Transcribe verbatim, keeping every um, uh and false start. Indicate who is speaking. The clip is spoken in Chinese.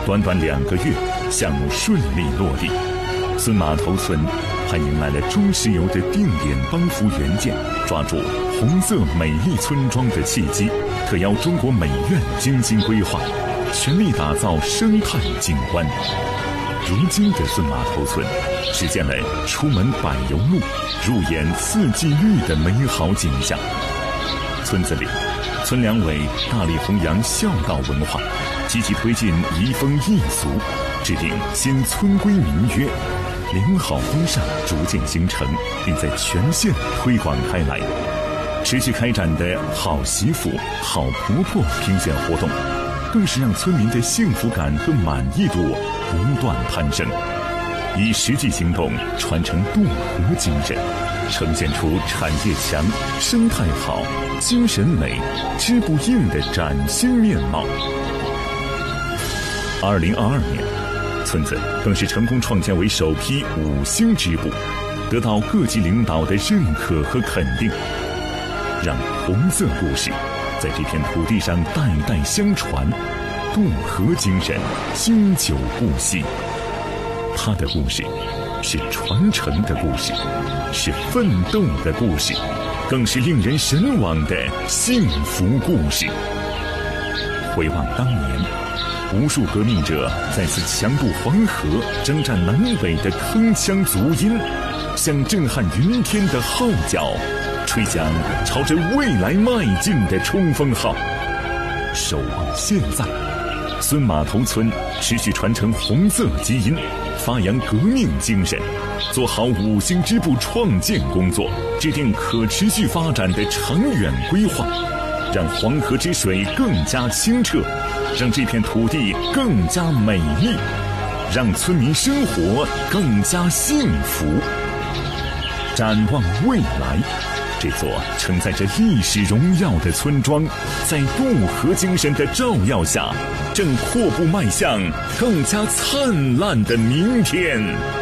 Speaker 1: 短短两个月，项目顺利落地。孙码头村还迎来了中石油的定点帮扶援建，抓住红色美丽村庄的契机，特邀中国美院精心规划，全力打造生态景观。如今的孙码头村实现了出门柏油路、入园四季绿的美好景象。村子里，村两委大力弘扬孝道文化，积极推进移风易俗，制定新村规民约，良好风尚逐渐形成，并在全县推广开来。持续开展的好媳妇、好婆婆评选活动，更是让村民的幸福感和满意度不断攀升。以实际行动传承渡河精神，呈现出产业强、生态好、精神美、织不应的崭新面貌。二零二二年，村子更是成功创建为首批五星支部，得到各级领导的认可和肯定，让红色故事在这片土地上代代相传，渡河精神经久不息。他的故事是传承的故事，是奋斗的故事，更是令人神往的幸福故事。回望当年，无数革命者再次强渡黄河，征战南北的铿锵足音，像震撼云天的号角，吹响朝着未来迈进的冲锋号。守望现在，孙码头村持续传承红色基因，发扬革命精神，做好五星支部创建工作，制定可持续发展的长远规划，让黄河之水更加清澈，让这片土地更加美丽，让村民生活更加幸福。展望未来，这座承载着历史荣耀的村庄，在渡河精神的照耀下，正阔步迈向更加灿烂的明天。